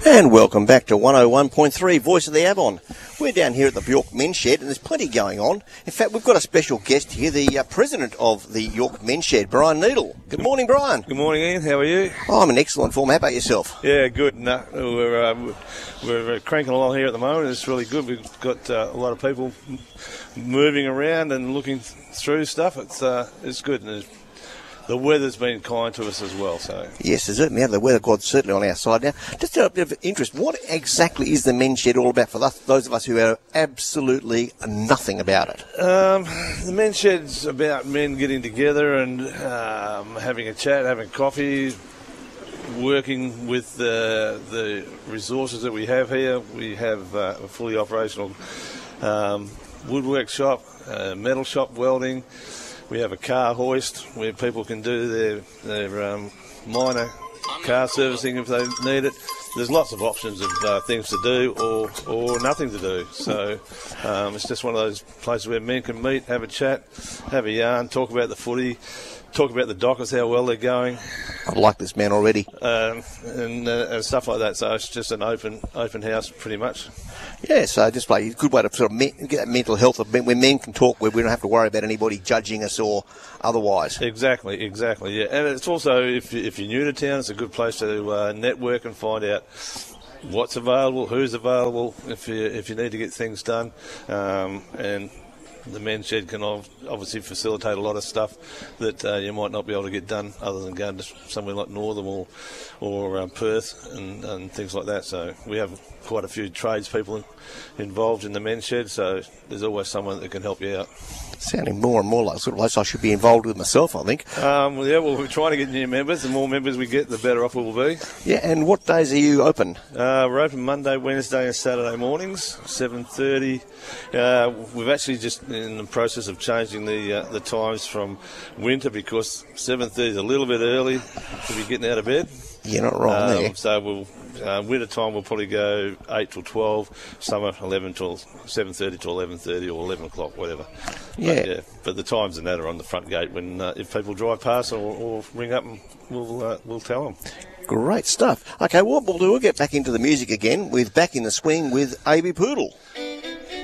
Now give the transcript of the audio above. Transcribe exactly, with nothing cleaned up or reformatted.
And welcome back to one oh one point three Voice of the Avon. We're down here at the York Men's Shed and there's plenty going on. In fact, we've got a special guest here, the uh, president of the York Men's Shed, Brian Needle. Good morning, Brian. Good morning, Ian. How are you? Oh, I'm in excellent form. How about yourself? Yeah, good. No, we're, uh, we're cranking along here at the moment. It's really good. We've got uh, a lot of people moving around and looking through stuff. It's uh, it's good. And it's, the weather's been kind to us as well. So yes, it certainly have. The weather god's certainly on our side now. Just a bit of interest, what exactly is the Men's Shed all about for us, those of us who know absolutely nothing about it? Um, the Men's Shed's about men getting together and um, having a chat, having coffee, working with the, the resources that we have here. We have uh, a fully operational um, woodwork shop, uh, metal shop, welding. We have a car hoist where people can do their, their um, minor car servicing if they need it. There's lots of options of uh, things to do or or nothing to do. So um, it's just one of those places where men can meet, have a chat, have a yarn, talk about the footy, talk about the Dockers, how well they're going. I like this man already. Um, and, uh, and stuff like that. So it's just an open open house pretty much. Yeah, so just like a good way to sort of me- get that mental health of men, where men can talk, where we don't have to worry about anybody judging us or otherwise. Exactly, exactly, yeah. And it's also, if, if you're new to town, it's a good place to uh, network and find out what's available, who's available, if you, if you need to get things done. Um, and the Men's Shed can obviously facilitate a lot of stuff that uh, you might not be able to get done other than going to somewhere like Northam or, or um, Perth and, and things like that. So we have quite a few tradespeople in, involved in the Men's Shed, so there's always someone that can help you out. Sounding more and more like sort of place I should be involved with myself, I think. Um, well, yeah, well, we're trying to get new members. The more members we get, the better off we will be. Yeah, and what days are you open? Uh, we're open Monday, Wednesday and Saturday mornings, seven thirty. Uh, we've actually just in the process of changing the uh, the times from winter because seven thirty is a little bit early to be getting out of bed. You're not wrong um, there. So we'll, uh, winter time we'll probably go eight till twelve, summer eleven till seven thirty till eleven thirty or eleven o'clock, whatever. Yeah. But, yeah, but the times and that are on the front gate when uh, if people drive past or, or ring up and we'll, uh, we'll tell them. Great stuff. Okay, what we'll do, we'll get back into the music again with Back in the Swing with A B Poodle.